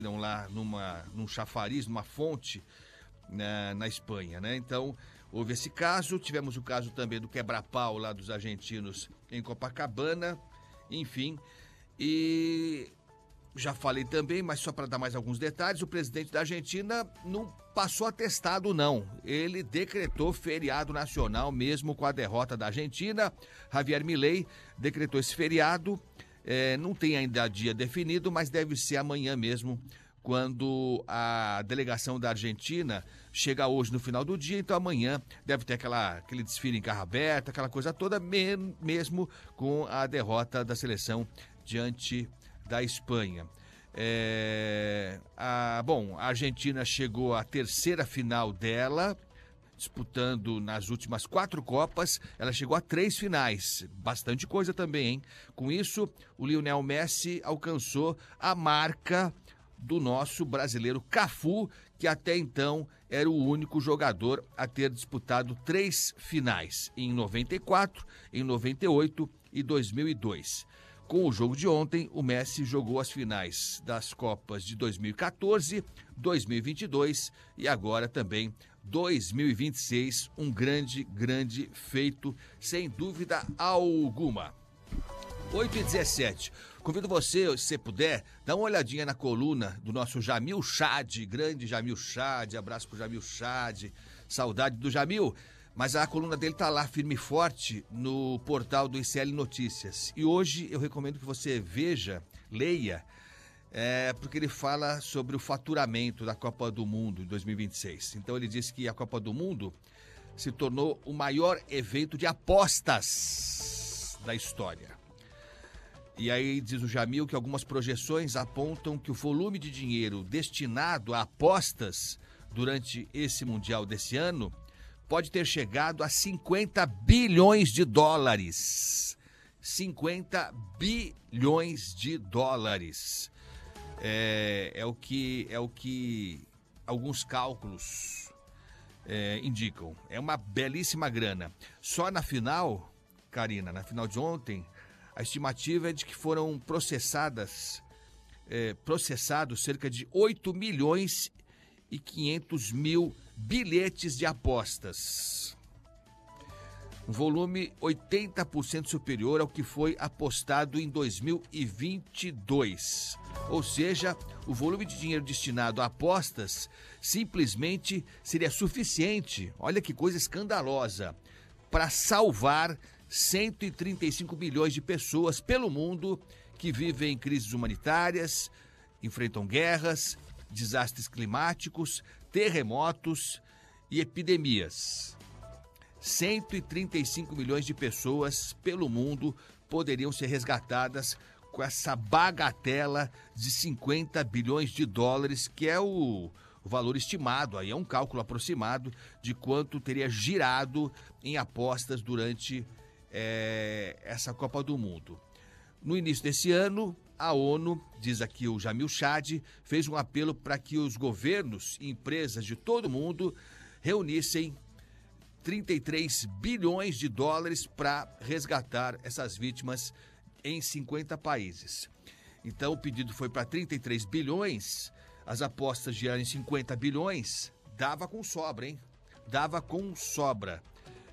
lá num chafariz, numa fonte na Espanha, né? Então, houve esse caso, tivemos o caso também do quebra-pau lá dos argentinos em Copacabana, enfim, e já falei também, mas só para dar mais alguns detalhes, o presidente da Argentina não passou atestado, não. Ele decretou feriado nacional mesmo com a derrota da Argentina. Javier Milei decretou esse feriado, não tem ainda dia definido, mas deve ser amanhã mesmo, quando a delegação da Argentina chega hoje no final do dia, então amanhã deve ter aquele desfile em carro aberto, aquela coisa toda, mesmo com a derrota da seleção diante da Espanha. A Argentina chegou à terceira final dela, disputando nas últimas 4 Copas, ela chegou a 3 finais, bastante coisa também, hein? Com isso, o Lionel Messi alcançou a marca do nosso brasileiro Cafu, que até então era o único jogador a ter disputado 3 finais, em 94, em 98 e 2002. Com o jogo de ontem, o Messi jogou as finais das Copas de 2014, 2022 e agora também 2026. Um grande feito, sem dúvida alguma. 8h17. Convido você, se você puder, dar uma olhadinha na coluna do nosso Jamil Chad, grande Jamil Chad, abraço pro Jamil Chad, saudade do Jamil. Mas a coluna dele está lá firme e forte no portal do ICL Notícias. E hoje eu recomendo que você leia, porque ele fala sobre o faturamento da Copa do Mundo em 2026. Então ele diz que a Copa do Mundo se tornou o maior evento de apostas da história. E aí diz o Jamil que algumas projeções apontam que o volume de dinheiro destinado a apostas durante esse Mundial desse ano pode ter chegado a 50 bilhões de dólares. 50 bilhões de dólares. É o que alguns cálculos indicam. É uma belíssima grana. Só na final, Karina, na final de ontem, a estimativa é de que foram processados cerca de 8 milhões e 500 mil bilhetes de apostas. Um volume 80% superior ao que foi apostado em 2022. Ou seja, o volume de dinheiro destinado a apostas simplesmente seria suficiente, olha que coisa escandalosa, para salvar 135 milhões de pessoas pelo mundo que vivem crises humanitárias, enfrentam guerras, desastres climáticos, terremotos e epidemias. 135 milhões de pessoas pelo mundo poderiam ser resgatadas com essa bagatela de 50 bilhões de dólares, que é o valor estimado, aí é um cálculo aproximado de quanto teria girado em apostas durante essa Copa do Mundo. No início desse ano, a ONU, diz aqui o Jamil Chad, fez um apelo para que os governos e empresas de todo o mundo reunissem 33 bilhões de dólares para resgatar essas vítimas em 50 países. Então o pedido foi para 33 bilhões, as apostas giraram em 50 bilhões, dava com sobra, hein? Dava com sobra.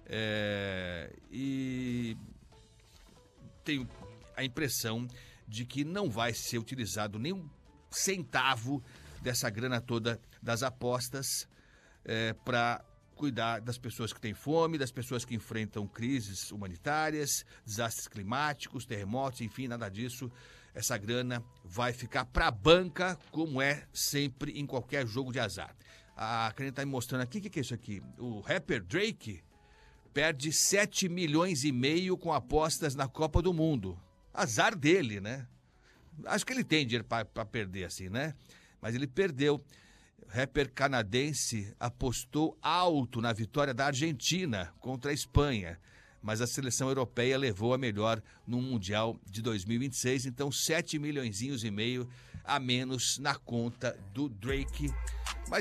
E tenho a impressão de que não vai ser utilizado nem um centavo dessa grana toda das apostas para cuidar das pessoas que têm fome, das pessoas que enfrentam crises humanitárias, desastres climáticos, terremotos, enfim, nada disso. Essa grana vai ficar para a banca, como é sempre em qualquer jogo de azar. A Karine está me mostrando aqui, o que é isso aqui? O rapper Drake perde 7 milhões e meio com apostas na Copa do Mundo. Azar dele, né? Acho que ele tem dinheiro para perder assim, né? Mas ele perdeu. O rapper canadense apostou alto na vitória da Argentina contra a Espanha, mas a seleção europeia levou a melhor no Mundial de 2026, então 7 milhõezinhos e meio a menos na conta do Drake.